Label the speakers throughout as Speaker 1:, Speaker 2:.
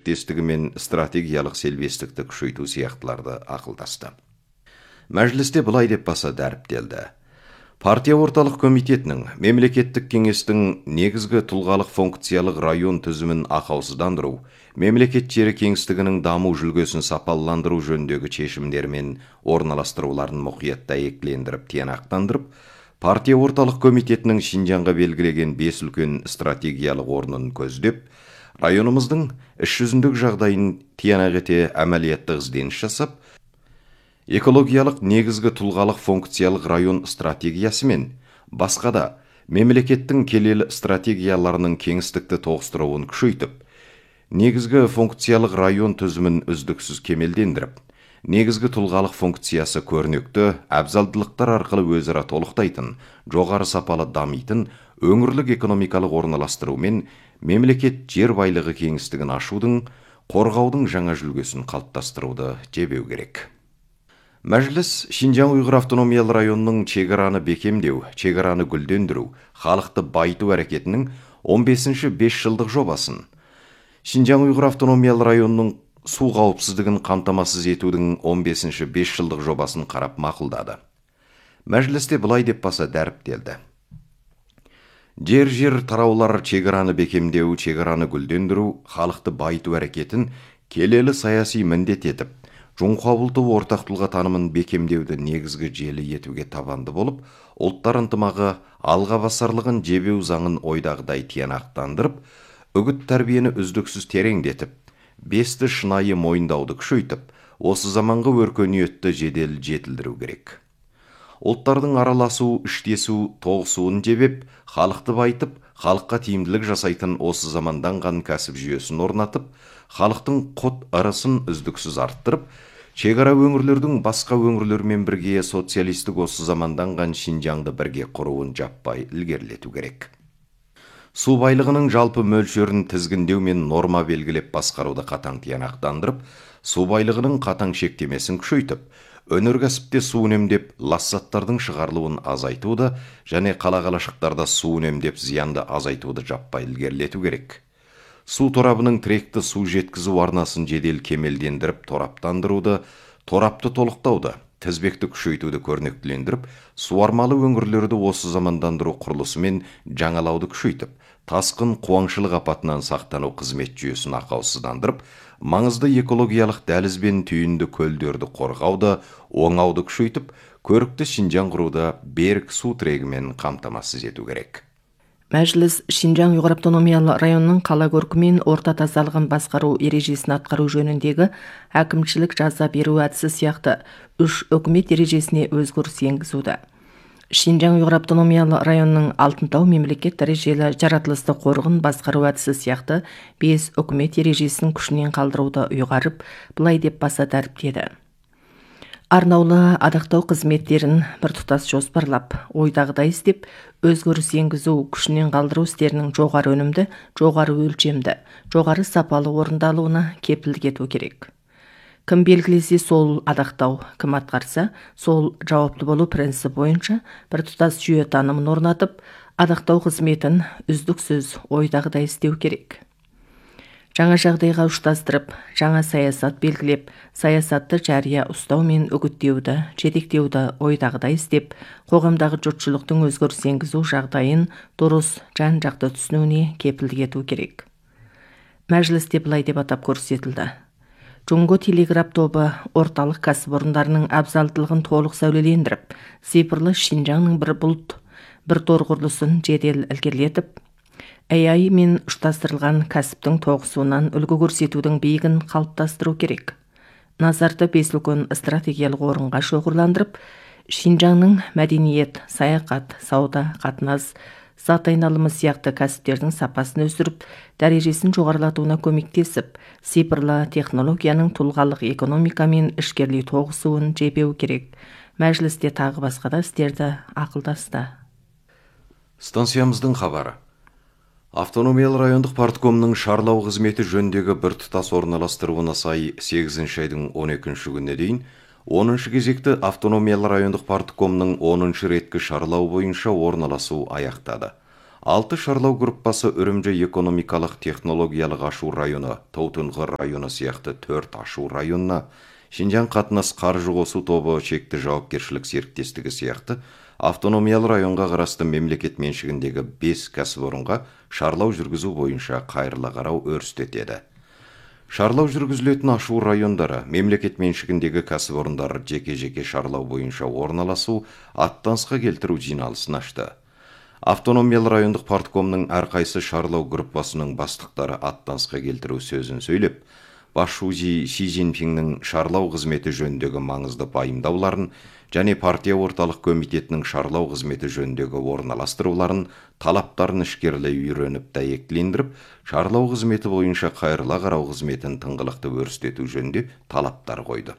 Speaker 1: серіктестігі мен стратегиялық селбестікті күшейту сияқтыларды ақылдасты. Мәжілісте былай деп баса дәріптелді. Партия орталық комитетінің мемлекеттік кеңестің негізгі тұлғалық функциялық район түзімін ақаусыздандыру, мемлекет жері кеңістігінің даму жүлгесін сапаландыру жөніндегі шешімдер мен орналастыруларын мұқиятта екілендіріп тиянақтандырып, партия орталық комитетінің Шинжанға белгілеген 5 үлкен стратегиялық орнын көздеп, районымыздың іс жүзіндік жағдайын тиянақ ете әмәлияттық ізденіс жасап, экологиялық негізгі тұлғалық функциялық район стратегиясы мен басқа да мемлекеттің келелі стратегияларының кеңістікті тоғыстыруын күшейтіп, негізгі функциялық район түзімін үздіксіз кемелдендіріп, негізгі тұлғалық функциясы көрнекті әбзалдылықтар арқылы өзара толықтайтын, жоғары сапалы дамитын өңірлік экономикалық орналастыру мен мемлекет жер байлығы кеңістігін ашудың, қорғаудың жаңа жүлгесін қалыптастыруды жебеу керек. Мәжіліс Шинжаң Уйғыр автономиялы районының шекараны бекемдеу, шекараны гүлдендіру, халықты байту әрекетінің 15-ші 5 жылдық жобасын, Шинжаң Уйғыр автономиялы районының су қауіпсіздігін қамтамасыз етудің 15-ші 5 жылдық жобасын қарап мақұлдады. Мәжілісте былай деп баса дәріптелді. Жер тараулар шекараны бекемдеу, шекараны гүлдендіру, халықты байту әрекетін келелі саяси міндет етіп, Жұңқабылты ортақ тұлға танымын бекемдеуді негізгі желі етуге табанды болып, ұлттар ынтымағы алға басарлығын жебеу заңын ойдағыдай тиянақтандырып, үгіт тәрбиені үздіксіз тереңдетіп, бесті шынайы мойындауды күшейтіп, осы заманғы өркениетті жедел жетілдіру керек. Ұлттардың араласу, іштесу, тоғысуын жебеп, халықты байтып, халыққа тиімділік жасайтын осы заманданған кәсіп жүйесін орнатып, халықтың құт ырысын үздіксіз арттырып, шекара өңірлердің басқа өңірлермен бірге социалистік осы заманданған Шинжаңды бірге құруын жаппай ілгерілету керек. Су байлығының жалпы мөлшерін тізгіндеу мен норма белгілеп басқаруды қатаң тиянақтандырып, су байлығының қатаң шектемесін күшейтіп, өнеркәсіпте су үнемдеп лассаттардың шығарылуын азайтуды және қала-қалашықтарда су үнемдеп зиянды азайтуды жаппай ілгерілету керек. Су торабының тіректі су жеткізу арнасын жедел кемелдендіріп тораптандыруды, торапты толықтауды, тізбекті күшейтуді көрнектілендіріп, суармалы өңірлерді осы замандандыру құрылысы мен жаңалауды күшейтіп, тасқын қуаңшылық апатынан сақтану қызмет жүйесін ақаусыздандырып, маңызды экологиялық дәліз бен түйінді көлдерді қорғауды, оңауды күшейтіп, көрікті Шинжаң құруды берік су тірегімен қамтамасыз ету керек.
Speaker 2: Мәжіліс Шинжаң Уйғыр автономиялы районының қала көркімен орта тазалығын басқару ережесін атқару жөніндегі әкімшілік жаза беру әдісі сияқты 3 үкімет ережесіне өзгеріс енгізуді. Шинжаң Уйғыр автономиялы районының Алтынтау мемлекет дәрежелі жаратылысты қорығын басқару әдісі сияқты 5 үкімет ережесін күшінен қалдыруды ұйғарып, былай деп баса дәріптеді. Арнаулы адақтау қызметтерін бір тұтас жоспарлап, ойдағыдай істеп, өзгеріс енгізу, күшінен қалдыру істерінің жоғары өнімді, жоғары өлшемді, жоғары сапалы орындалуына кепілдік ету керек. Кім белгілесе сол адақтау, кім атқарса, сол жауапты болу принципі бойынша бір тұтас жүйе танымын орнатып, адақтау қызметін үздіксіз ойдағыдай істеу керек. Жаңа жағдайға ұштастырып, жаңа саясат белгілеп, саясатты жария ұстау мен үгіттеуді, жетектеуді ойдағыдай істеп, қоғамдағы жұртшылықтың өзгеріс енгізу жағдайын дұрыс, жан-жақты түсінуіне кепілдік ету керек. Мәжілісте былай деп атап көрсетілді. Жұңго телеграф тобы орталық кәсіпорындарының абзалдылығын толық сәулелендіріп, цифрлы Шинжаңның бір бұлт, бір тор құрылысын жедел ілгерілетіп, AI мен ұштастырылған кәсіптің тоғысуынан үлгі көрсетудің биігін қалыптастыру керек. Назарды 5 үлкен стратегиялық орынға шоғырландырып, Шинжаңның мәдениет, саяхат, сауда, қатынас, зат айналымы сияқты кәсіптердің сапасын өсіріп, дәрежесін жоғарылатуына көмектесіп, цифрлы технологияның тұлғалық экономика мен ішкерлей тоғысуын жебеу керек. Мәжілісте тағы басқа да істерді ақылдасты.
Speaker 1: Станциямыздың хабары. Автономиялы райондық парткомның шарлау қызметі жөндегі бір тұтас орналастыруына сай 8 айдың 12 күніне дейін 10 кезекті автономиялы райондық парткомның 10 реткі шарлау бойынша орналасу аяқтады. 6 шарлау группасы Үрімжі экономикалық технологиялық ашу районы, Таутынғы районы сияқты 4 ашу районына, Шинжаң қатынас қаржы қосу тобы шекті жауапкершілік серіктестігі сияқты автономиялы районға қарасты мемлекет меншігіндегі 5 кәсіпорынға шарлау жүргізу бойынша қайырлы қарау өрістетеді. Шарлау жүргізілетін ашу райондары мемлекет меншігіндегі кәсіпорындар жеке-жеке шарлау бойынша орналасу, аттанысқа келтіру жиналысын ашты. Автономиялы райондық парткомның әрқайсы шарлау группасының бастықтары аттанысқа келтіру сөзін сөйлеп, басшы Ши Цзиньпиннің шарлау қызметі жөніндегі маңызды пайымдауларын және партия орталық комитетінің шарлау қызметі жөніндегі орналастыруларын, талаптарын ішкерлей үйреніп дәйектілендіріп, шарлау қызметі бойынша қайырлы қарау қызметін тыңғылықты өрістету жөнінде талаптар қойды.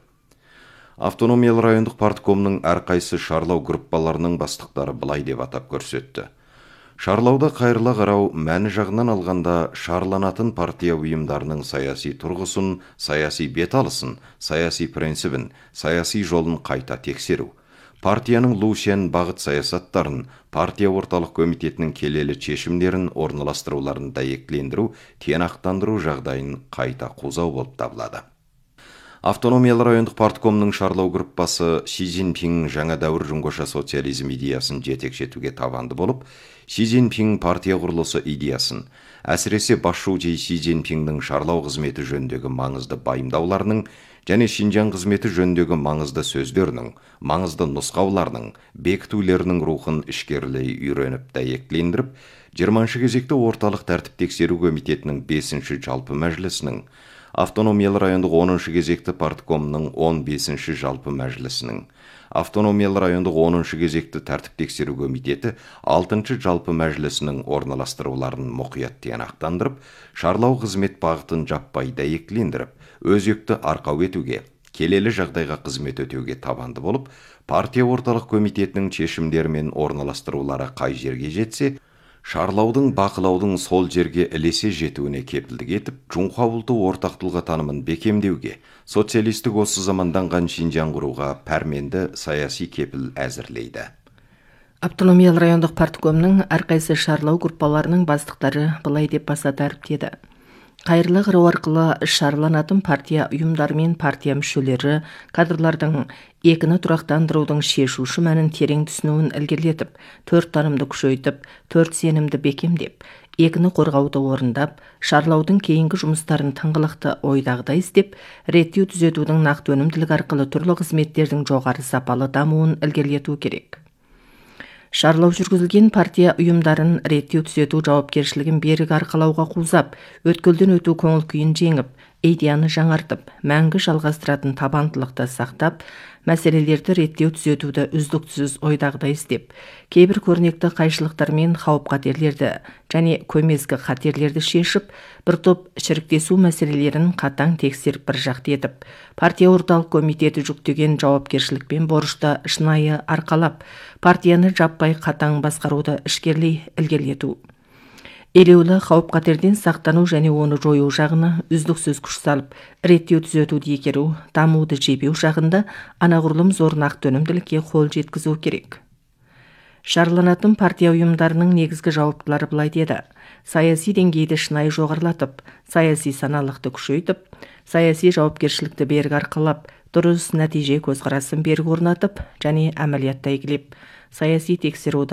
Speaker 1: Автономиялы райондық парткомның әрқайсы шарлау группаларының бастықтары былай деп атап көрсетті. Шарлауда қайырлы қарау мәні жағынан алғанда шарланатын партия ұйымдарының саяси тұрғысын, саяси беталысын, саяси принципін, саяси жолын қайта тексеру. Партияның лушен бағыт саясаттарын, партия орталық комитетінің келелі шешімдерін орналастыруларын дәйектілендіру, тиянақтандыру жағдайын қайта қозғау болып табылады. Автономиялы райондық парткомның шарлау группасы Ши Цзиньпиннің жаңа дәуір жоңғоша социализм идеясын жетекшетуге табанды болып, Ши Цзиньпин партия құрылысы идеясын, әсіресе басшы Ши Цзиньпиннің шарлау қызметі жөніндегі маңызды пайымдауларының және Шинжаң қызметі жөніндегі маңызды сөздерінің, маңызды нұсқауларының, бекітулерінің рухын ішкерлей үйреніп дәйектілендіріп, 20-шы кезекті орталық тәртіп тексеру комитетінің 5-ші жалпы мәжілісінің, Автономиялы райондық 10-шы кезекті парткомның 15-ші жалпы мәжілісінің, Автономиялы райондық 10-шы кезекті тәртіп тексеру комитеті 6-шы жалпы мәжілісінің орналастыруларын мұқият тиянақтандырып, шарлау қызмет бағытын жаппай дәйектілендіріп, өзекті арқау етуге, келелі жағдайға қызмет өтеуге табанды болып, партия орталық комитетінің шешімдері мен орналастырулары қай жерге жетсе, шарлаудың бақылаудың сол жерге ілесе жетуіне кепілдік етіп, Жоңқа ұлты ортақтылға танымын бекемдеуге, социалистік осы заманданған Шинжаң құруға пәрменді саяси кепіл әзірлейді.
Speaker 2: Автономиялы райондық парткомның әрқайсы шарлау группаларының бастықтары былай деп баса дәріптеді. Қайырлы қарау арқылы шарланатын партия ұйымдары мен партия мүшелері кадрлардың екіні тұрақтандырудың шешуші мәнін терең түсінуін ілгерілетіп, 4 танымды күшейтіп, 4 сенімді бекемдеп, екіні қорғауды орындап, шарлаудың кейінгі жұмыстарын тыңғылықты ойдағыдай істеп, реттеу түзетудің нақты өнімділік арқылы түрлі қызметтердің жоғары сапалы дамуын ілгерілету керек. Шарлау жүргізілген партия ұйымдарын реттеу түзету жауапкершілігін берік арқалауға қузап, өткелден өту көңіл күйін жеңіп, идеяны жаңартып, мәңгі жалғастыратын табандылықты сақтап, мәселелерді реттеу түзетуді үздіксіз ойдағыдай істеп, кейбір көрнекті қайшылықтар мен қауіп-қатерлерді және көмескі қатерлерді шешіп, бір топ шіріктесу мәселелерін қатаң тексеріп бір жақты етіп, партия орталық комитеті жүктеген жауапкершілік пен борышты шынайы арқалап, партияны жаппай қатаң басқаруды ішкерлей ілгерілету. Елеулі қауіп-қатерден сақтану және оны жою жағына үздіксіз күш салып, реттеу түзетуді екеру, дамуды жебеу жағында анағұрлым зор нақты өнімділікке қол жеткізу керек. Шарланатын партия ұйымдарының негізгі жауаптылары былай деді. Саяси деңгейді шынайы жоғарылатып, саяси саналықты күшейтіп, саяси жауапкершілікті берік арқалап, дұрыс нәтиже көзқарасын берік орнатып және әмәлиятта игілеп, саяси тексеруді